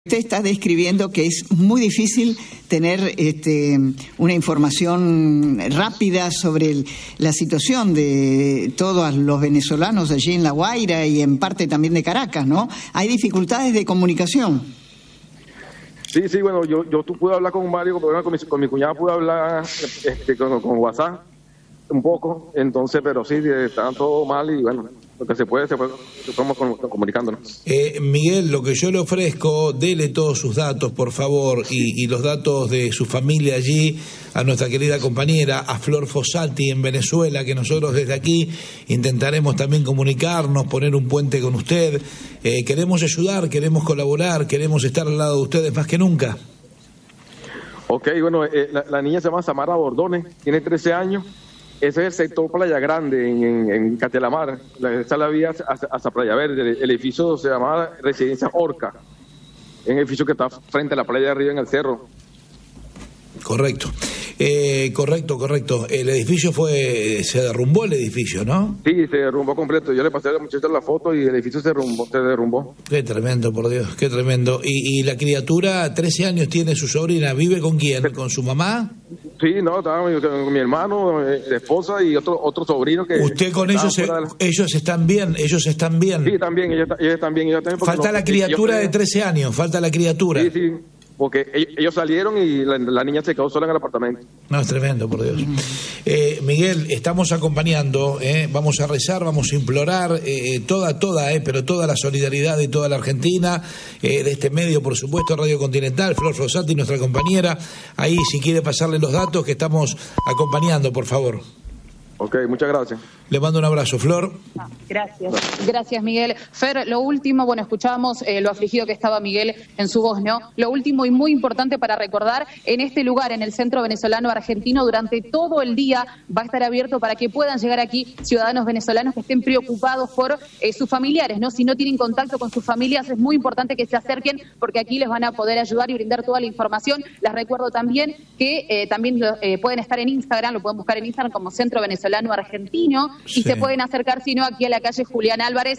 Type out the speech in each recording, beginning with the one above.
Usted está describiendo que es muy difícil tener una información rápida sobre la situación de todos los venezolanos allí en La Guaira y en parte también de Caracas, ¿no? Hay dificultades de comunicación. Sí, bueno, yo pude hablar con Mario, con mi cuñada pude hablar con WhatsApp un poco, entonces, pero sí, estaban todo mal y bueno, lo que se puede, estamos comunicándonos. Miguel, lo que yo le ofrezco, dele todos sus datos, por favor, y los datos de su familia allí, a nuestra querida compañera, a Flor Fossati en Venezuela, que nosotros desde aquí intentaremos también comunicarnos, poner un puente con usted. Queremos ayudar, queremos colaborar, queremos estar al lado de ustedes más que nunca. Ok, bueno, la niña se llama Samara Bordones, tiene 13 años. Ese es el sector Playa Grande, en Catelamar. Esa es la vía hasta Playa Verde. El edificio se llamaba Residencia Orca. Es un edificio que está frente a la playa de arriba en el cerro. Correcto. Correcto. El edificio se derrumbó el edificio, ¿no? Sí, se derrumbó completo. Yo le pasé a la muchacha la foto y el edificio se derrumbó. Qué tremendo, por Dios, qué tremendo. ¿Y la criatura, 13 años tiene su sobrina, vive con quién? ¿Con su mamá? Sí, no, estaba con mi hermano, la esposa y otro sobrino que... ¿Usted con ellos ellos están bien? ¿Ellos están bien? Sí, también, ellos están bien. Falta la criatura de 13 años, falta la criatura. Sí. Porque ellos salieron y la niña se quedó sola en el apartamento. No, es tremendo, por Dios. Miguel, estamos acompañando, vamos a rezar, vamos a implorar pero toda la solidaridad de toda la Argentina, de este medio, por supuesto, Radio Continental, Flor Fossati, nuestra compañera, ahí si quiere pasarle los datos que estamos acompañando, por favor. Ok, muchas gracias. Le mando un abrazo, Flor. Gracias, Miguel. Fer, lo último, bueno, escuchábamos lo afligido que estaba Miguel en su voz, ¿no? Lo último y muy importante para recordar, en este lugar, en el Centro Venezolano Argentino, durante todo el día va a estar abierto para que puedan llegar aquí ciudadanos venezolanos que estén preocupados por sus familiares, ¿no? Si no tienen contacto con sus familias, es muy importante que se acerquen porque aquí les van a poder ayudar y brindar toda la información. Les recuerdo también que pueden estar en Instagram, lo pueden buscar en Instagram como Centro Venezolano Argentino, y se pueden acercar, si no, aquí a la calle Julián Álvarez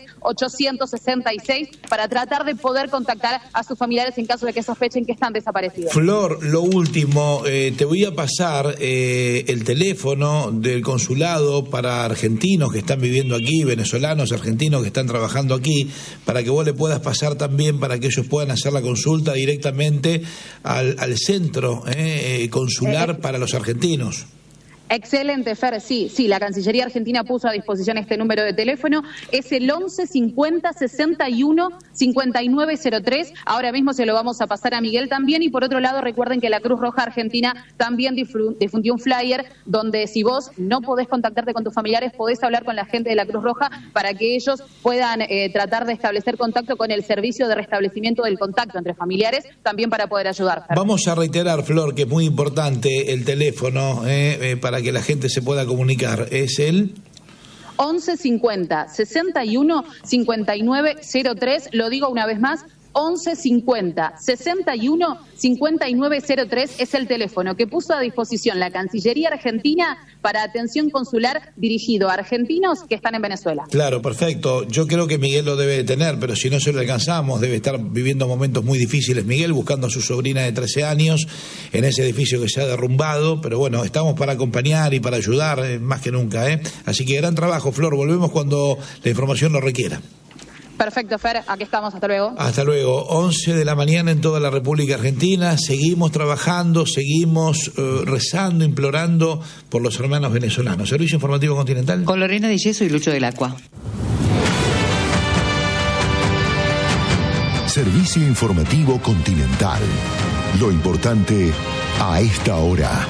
866 para tratar de poder contactar a sus familiares en caso de que sospechen que están desaparecidos. Flor, lo último, te voy a pasar el teléfono del consulado para argentinos que están viviendo aquí, venezolanos, argentinos que están trabajando aquí, para que vos le puedas pasar también para que ellos puedan hacer la consulta directamente al centro consular para los argentinos. Excelente, Fer, sí, la Cancillería Argentina puso a disposición este número de teléfono, es el 11 50 61 5903, ahora mismo se lo vamos a pasar a Miguel también, y por otro lado recuerden que la Cruz Roja Argentina también difundió un flyer donde si vos no podés contactarte con tus familiares, podés hablar con la gente de la Cruz Roja para que ellos puedan tratar de establecer contacto con el servicio de restablecimiento del contacto entre familiares, también para poder ayudar. Fer. Vamos a reiterar, Flor, que es muy importante el teléfono para que la gente se pueda comunicar. Es el 11 50 61 59 03, lo digo una vez más, 11 50 61 59 03 es el teléfono que puso a disposición la Cancillería Argentina para atención consular dirigido a argentinos que están en Venezuela. Claro, perfecto. Yo creo que Miguel lo debe de tener, pero si no se lo alcanzamos, debe estar viviendo momentos muy difíciles Miguel, buscando a su sobrina de 13 años en ese edificio que se ha derrumbado, pero bueno, estamos para acompañar y para ayudar más que nunca, Así que gran trabajo, Flor, volvemos cuando la información lo requiera. Perfecto, Fer, aquí estamos, hasta luego. Hasta luego, 11 de la mañana en toda la República Argentina, seguimos trabajando, seguimos rezando, implorando por los hermanos venezolanos. Servicio Informativo Continental. Con Lorena Di Yeso y Lucho del Acua. Servicio Informativo Continental. Lo importante a esta hora.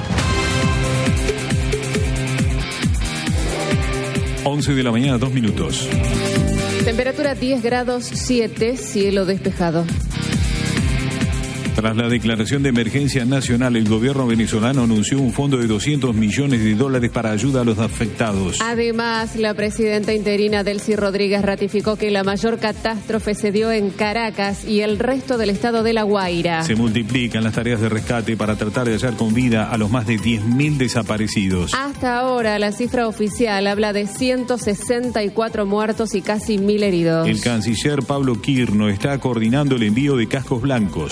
11 de la mañana, 2 minutos. Temperatura 10 grados 7, cielo despejado. Tras la declaración de emergencia nacional, el gobierno venezolano anunció un fondo de $200 millones para ayuda a los afectados. Además, la presidenta interina Delcy Rodríguez ratificó que la mayor catástrofe se dio en Caracas y el resto del estado de La Guaira. Se multiplican las tareas de rescate para tratar de hallar con vida a los más de 10.000 desaparecidos. Hasta ahora, la cifra oficial habla de 164 muertos y casi 1.000 heridos. El canciller Pablo Quirno está coordinando el envío de cascos blancos.